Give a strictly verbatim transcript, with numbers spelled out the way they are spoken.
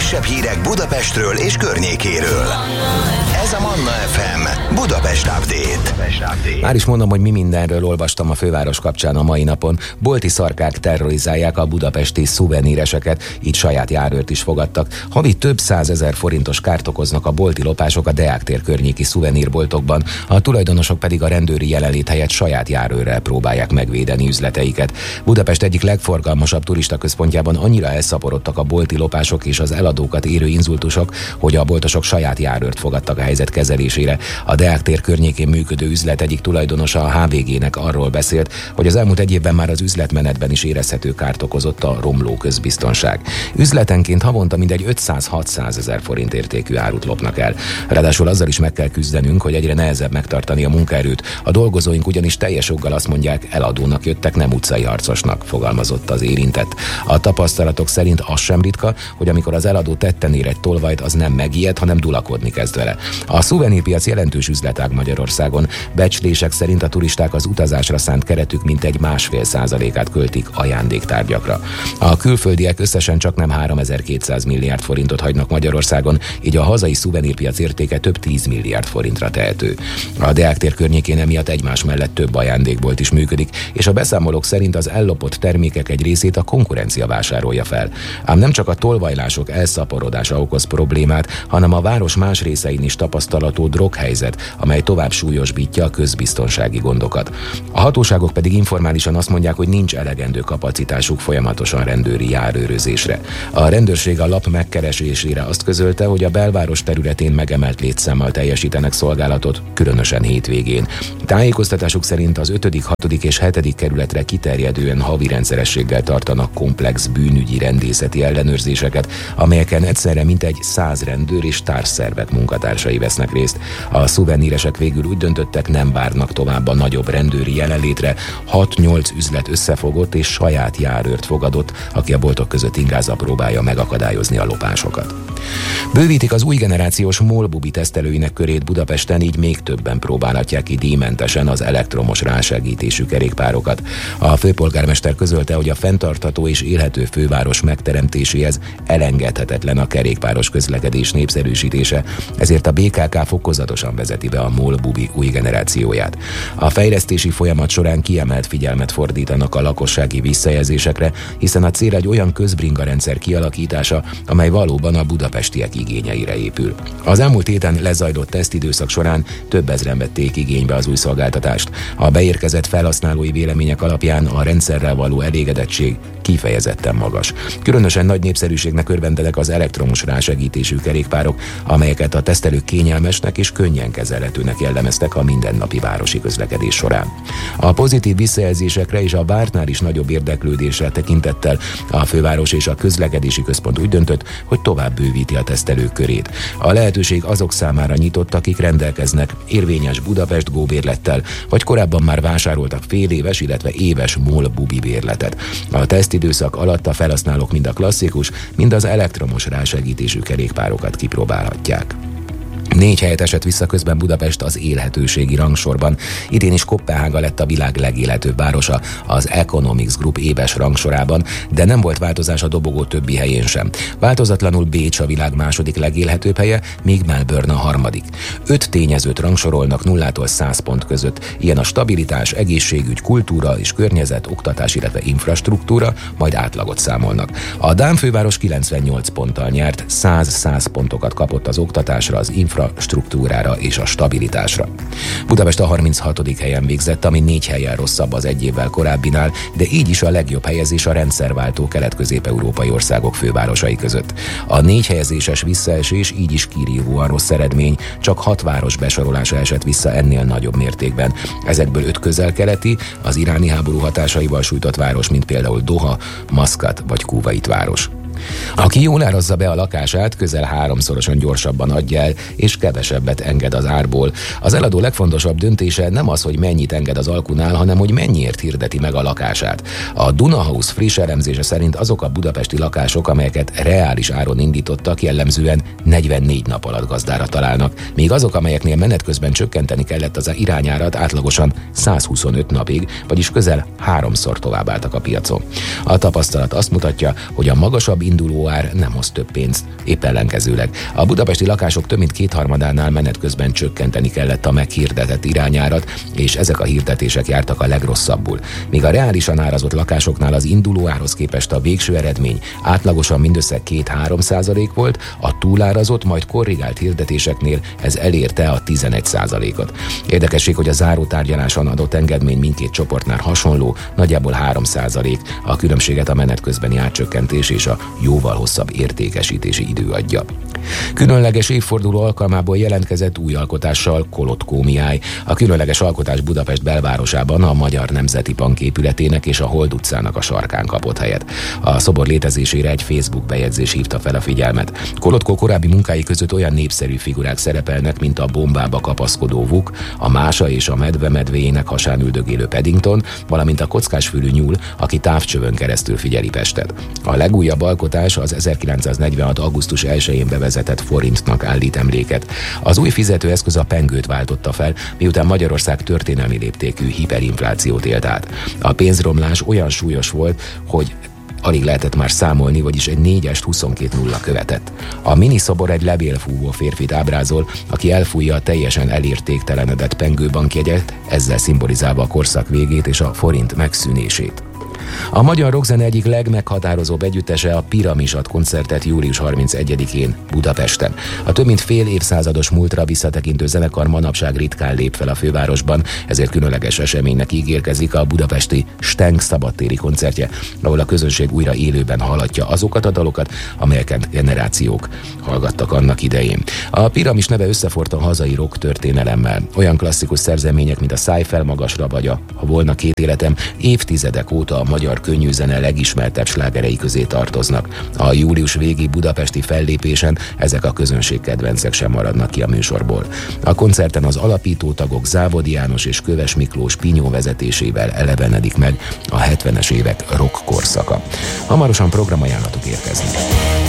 legfrissebb hírek Budapestről és környékéről. Ez a Manna ef em Budapest Update. Már is mondom, hogy mi mindenről olvastam a főváros kapcsán a mai napon. Bolti szarkák terrorizálják a budapesti szuveníreseket, így saját járőrt is fogadtak. Havi több százezer forintos kárt okoznak a bolti lopások a Deák tér környéki szuvenírboltokban, a tulajdonosok pedig a rendőri jelenlét helyett saját járőrrel próbálják megvédeni üzleteiket. Budapest egyik legforgalmasabb turistaközpontjában annyira elszaporodtak a bolti lopások és az eladókat érő inzultusok, hogy a boltosok saját járőrt fogadtak a helyzet kezelésére. A Deák tér környékén működő üzlet egyik tulajdonosa a há vé gének arról beszélt, hogy az elmúlt egy évben már az üzletmenetben is érezhető kárt okozott a romló közbiztonság. Üzletenként havonta mindegy ötszáz-hatszáz ezer forint értékű árut lopnak el. Ráadásul azzal is meg kell küzdenünk, hogy egyre nehezebb megtartani a munkaerőt. A dolgozóink ugyanis teljes joggal azt mondják, eladónak jöttek, nem utcai harcosnak, fogalmazott az érintett. A tapasztalatok szerint az sem ritka, hogy amikor az eladó tetten ér egy tolvajt, az nem megijed, hanem dulakodni kezd vele. A szuvenírpiac jelentős üzletág Magyarországon. Becslések szerint a turisták az utazásra szánt keretük mintegy másfél százalékát költik ajándéktárgyakra. A külföldiek összesen csaknem háromezer-kétszáz milliárd forintot hagynak Magyarországon, így a hazai szuvenírpiac értéke több tíz milliárd forintra tehető. A Deák tér környékén emiatt egymás mellett több ajándékbolt is működik, és a beszámolók szerint az ellopott termékek egy részét a konkurencia vásárolja fel. Ám nem csak a tolvajlások elszaporodása okoz problémát, hanem a város más részein is tapasztalható droghelyzet, amely tovább súlyosbítja a közbiztonsági gondokat. A hatóságok pedig informálisan azt mondják, hogy nincs elegendő kapacitásuk folyamatosan rendőri járőrözésre. A rendőrség a lap megkeresésére azt közölte, hogy a belváros területén megemelt létszámmal teljesítenek szolgálatot, különösen hétvégén. Tájékoztatásuk szerint az ötödik, hatodik és hetedik kerületre kiterjedően havi rendszerességgel tartanak komplex bűnügyi rendészeti ellenőrzéseket, amelyeken egyszerre mintegy száz rendőr és társszervek munkatársai vesznek részt. A szuveníresek végül úgy döntöttek, nem várnak tovább a nagyobb rendőri jelenlétre. hat-nyolc üzlet összefogott és saját járőrt fogadott, aki a boltok között ingázva próbálja megakadályozni a lopásokat. Bővítik az új generációs molbubi tesztelőinek körét Budapesten, így még többen próbálhatják ki díjmentesen az elektromos rásegítésű kerékpárokat. A főpolgármester közölte, hogy a fenntartható és élhető főváros megteremtéséhez elengedhetetlen a kerékpáros közlekedés népszerűsítése, ezért a bé ká ká fokozatosan vezeti be a molbubi új generációját. A fejlesztési folyamat során kiemelt figyelmet fordítanak a lakossági visszajelzésekre, hiszen a cél egy olyan közbringarendszer kialakítása, amely valóban a budapestiek igényeire épül. Az elmúlt héten lezajlott tesztidőszak során több ezren vették igénybe az új szolgáltatást. A beérkezett felhasználói vélemények alapján a rendszerrel való elégedettség kifejezetten magas. Különösen nagy népszerűségnek örvendenek az elektromos rásegítésű kerékpárok, amelyeket a tesztelők kényelmesnek és könnyen kezelhetőnek jellemeztek a mindennapi városi közlekedés során. A pozitív visszajelzésekre és a vártnál is nagyobb érdeklődésre tekintettel a főváros és a közlekedési központ úgy döntött, hogy tovább bővíti a tesztelők körét. A lehetőség azok számára nyitott, akik rendelkeznek érvényes Budapest Go bérlettel, vagy korábban már vásároltak fél éves, illetve éves MOL bubi bérletet. A tesztidőszak alatt a felhasználók mind a klasszikus, mind az elektromos rásegítésű kerékpárokat kipróbálhatják. Négy helyet esett vissza közben Budapest az élhetőségi rangsorban. Idén is Koppenhága lett a világ legélhetőbb városa az Economics Group éves rangsorában, de nem volt változás a dobogó többi helyén sem. Változatlanul Bécs a világ második legélhetőbb helye, míg Melbourne a harmadik. Öt tényezőt rangsorolnak nullától száz pont között. Ilyen a stabilitás, egészségügy, kultúra és környezet, oktatás, illetve infrastruktúra, majd átlagot számolnak. A dán főváros kilencvennyolc ponttal nyert, száz-száz pontokat kapott az oktatásra, az infrastruktúra struktúrára és a stabilitásra. Budapest a harminchatodik helyen végzett, ami négy helyen rosszabb az egy évvel korábbinál, de így is a legjobb helyezés a rendszerváltó kelet-közép-európai országok fővárosai között. A négy helyezéses visszaesés így is kirívóan rossz eredmény, csak hat város besorolása esett vissza ennél nagyobb mértékben. Ezekből öt közel-keleti, az iráni háború hatásaival sújtott város, mint például Doha, Maszkat vagy Kuvait város. Aki jól árazza be a lakását, közel háromszorosan gyorsabban adja el, és kevesebbet enged az árból. Az eladó legfontosabb döntése nem az, hogy mennyit enged az alkunál, hanem hogy mennyiért hirdeti meg a lakását. A Duna House friss elemzése szerint azok a budapesti lakások, amelyeket reális áron indítottak, jellemzően negyvennégy nap alatt gazdára találnak, míg azok, amelyeknél menet közben csökkenteni kellett az irányárat, átlagosan százhuszonöt napig, vagyis közel háromszor tovább álltak a piacon. A tapasztalat azt mutatja, hogy a magasabb induló ár nem hoz több pénzt, épp ellenkezőleg. A budapesti lakások több mint kétharmadánál menet közben csökkenteni kellett a meghirdetett irányárat, és ezek a hirdetések jártak a legrosszabbul. Míg a reálisan árazott lakásoknál az induló árhoz képest a végső eredmény átlagosan mindössze két-három százalék volt, a túlárazott, majd korrigált hirdetéseknél ez elérte a tizenegy százalékot. Érdekesség, hogy a záró tárgyaláson adott engedmény mindkét csoportnál hasonló, nagyjából három százalék, a különbséget a menet közbeni árcsökkentés és a jóval hosszabb értékesítési idő adja. Különleges évforduló alkalmából jelentkezett új alkotással Kolotkó Mihály. A különleges alkotás Budapest belvárosában a Magyar Nemzeti Bank épületének és a Hold utcának a sarkán kapott helyet. A szobor létezésére egy Facebook bejegyzés hívta fel a figyelmet. Kolotkó korábbi munkái között olyan népszerű figurák szerepelnek, mint a bombába kapaszkodó Vuk, a Mása és a medve medvéjének hasán üldögélő Paddington, valamint a kockásfülű nyúl, aki távcsövön keresztül figyeli Pestet. A legújabb alkotás az ezerkilencszáznegyvenhat. augusztus elsején bevezetett forintnak állít emléket. Az új fizetőeszköz a pengőt váltotta fel, miután Magyarország történelmi léptékű hiperinflációt élt át. A pénzromlás olyan súlyos volt, hogy alig lehetett már számolni, vagyis egy négyest huszonkét nulla követett. A miniszobor egy levélfúvó férfit ábrázol, aki elfújja a teljesen elértéktelenedett pengőbankjegyet, ezzel szimbolizálva a korszak végét és a forint megszűnését. A magyar rockzene egyik legmeghatározóbb együttese a Piramis ad koncertet július harmincegyedikén Budapesten. A több mint fél évszázados múltra visszatekintő zenekar manapság ritkán lép fel a fővárosban, ezért különleges eseménynek ígérkezik a budapesti Steng szabadtéri koncertje, ahol a közönség újra élőben hallatja azokat a dalokat, amelyeket generációk hallgattak annak idején. A Piramis neve összeforrt a hazai rock történelemmel. Olyan klasszikus szerzemények, mint a Szállj fel magasra vagy a Ha volna két életem évtizedek óta a magyar könnyűzene legismertebb slágerei közé tartoznak. A július végi budapesti fellépésen ezek a közönség kedvencek sem maradnak ki a műsorból. A koncerten az alapító tagok Závodi János és Köves Miklós Pinyó vezetésével elevenedik meg a hetvenes évek rock korszaka. Hamarosan programajánlatok érkeznek.